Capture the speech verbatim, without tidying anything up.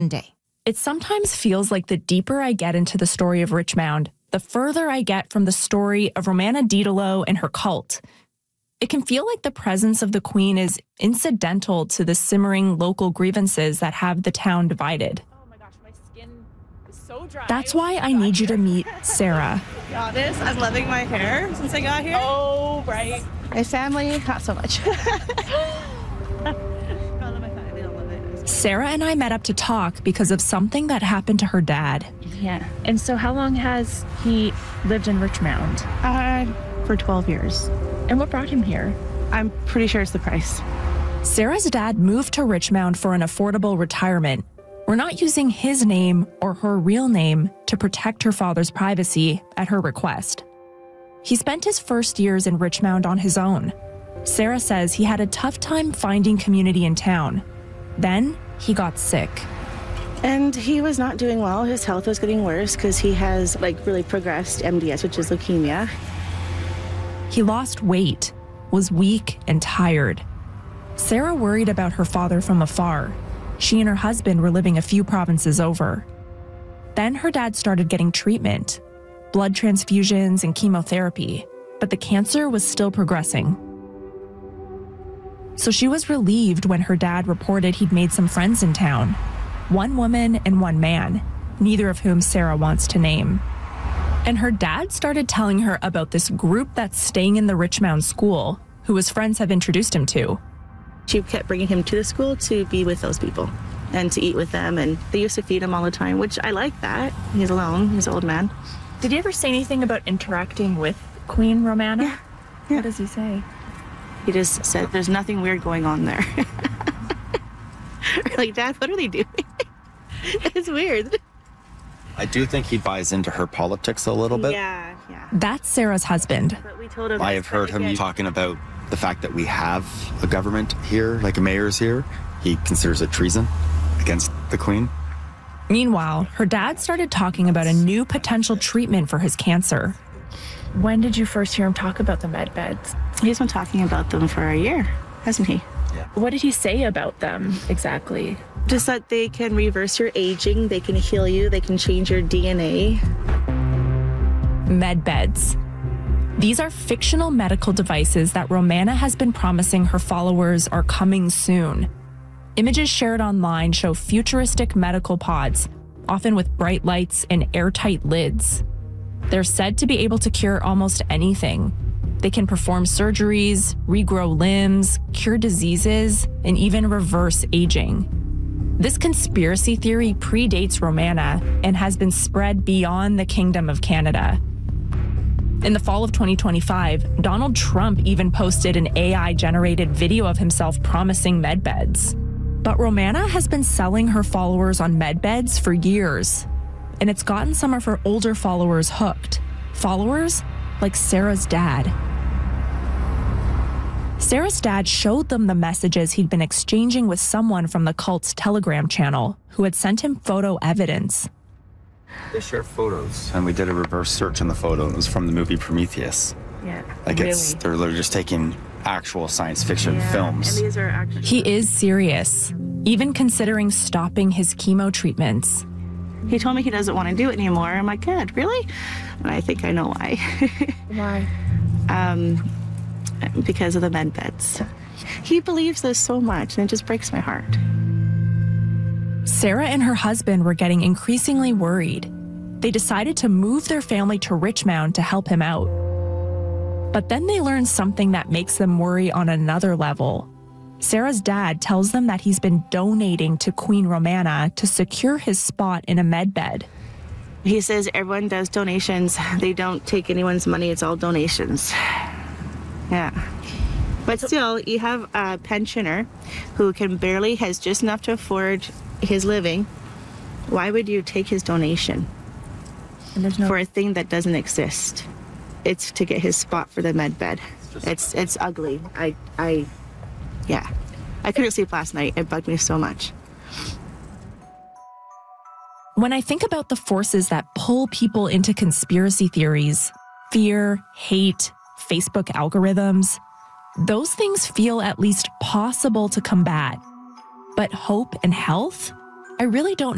day. It sometimes feels like the deeper I get into the story of Richmond, the further I get from the story of Romana Didulo and her cult. It can feel like the presence of the Queen is incidental to the simmering local grievances that have the town divided. Oh my gosh, my skin is so dry. That's why I need you to meet Sarah. To be honest, I'm loving my hair since I got here. Oh, right. My family, not so much. Sarah and I met up to talk because of something that happened to her dad. Yeah. And so how long has he lived in Richmond? Uh, for twelve years. And what brought him here? I'm pretty sure it's the price. Sarah's dad moved to Richmond for an affordable retirement. We're not using his name or her real name to protect her father's privacy at her request. He spent his first years in Richmond on his own. Sarah says he had a tough time finding community in town. Then he got sick. And he was not doing well. His health was getting worse because he has like really progressed M D S, which is leukemia. He lost weight, was weak and tired. Sarah worried about her father from afar. She and her husband were living a few provinces over. Then her dad started getting treatment, blood transfusions and chemotherapy, but the cancer was still progressing. So she was relieved when her dad reported he'd made some friends in town. One woman and one man, neither of whom Sarah wants to name. And her dad started telling her about this group that's staying in the Richmond school, who his friends have introduced him to. She kept bringing him to the school to be with those people and to eat with them. And they used to feed him all the time, which I like that. He's alone. He's an old man. Did he ever say anything about interacting with Queen Romana? Yeah. yeah. What does he say? He just said, there's nothing weird going on there. We're like, Dad, what are they doing? It's weird. I do think he buys into her politics a little bit. Yeah, yeah. That's Sarah's husband. But we told him I have heard him talking about the fact that we have a government here, like a mayor's here. He considers it treason against the Queen. Meanwhile, her dad started talking about a new potential treatment for his cancer. When did you first hear him talk about the med beds? He's been talking about them for a year, hasn't he? Yeah. What did he say about them exactly? Just that they can reverse your aging, they can heal you, they can change your D N A. Med beds. These are fictional medical devices that Romana has been promising her followers are coming soon. Images shared online show futuristic medical pods, often with bright lights and airtight lids. They're said to be able to cure almost anything. They can perform surgeries, regrow limbs, cure diseases, and even reverse aging. This conspiracy theory predates Romana and has been spread beyond the Kingdom of Canada. In the fall of twenty twenty-five, Donald Trump even posted an A I-generated video of himself promising med beds. But Romana has been selling her followers on med beds for years, and it's gotten some of her older followers hooked. Followers like Sarah's dad. Sarah's dad showed them the messages he'd been exchanging with someone from the cult's Telegram channel who had sent him photo evidence. They share photos, and we did a reverse search on the photo. It was from the movie Prometheus. Yeah. Like really? it's they're literally just taking actual science fiction yeah. films. And these are actually He is serious, even considering stopping his chemo treatments. He told me he doesn't want to do it anymore. I'm like, good, really? And I think I know why. Why? Um, because of the med beds. He believes this so much, and it just breaks my heart. Sarah and her husband were getting increasingly worried. They decided to move their family to Richmond to help him out. But then they learned something that makes them worry on another level. Sarah's dad tells them that he's been donating to Queen Romana to secure his spot in a med bed. He says everyone does donations. They don't take anyone's money. It's all donations. Yeah. But still, you have a pensioner who can barely, has just enough to afford his living. Why would you take his donation And there's no for a thing that doesn't exist? It's to get his spot for the med bed. It's it's ugly. I, I, yeah. I couldn't sleep last night. It bugged me so much. When I think about the forces that pull people into conspiracy theories, fear, hate, Facebook algorithms, those things feel at least possible to combat. But hope and health? I really don't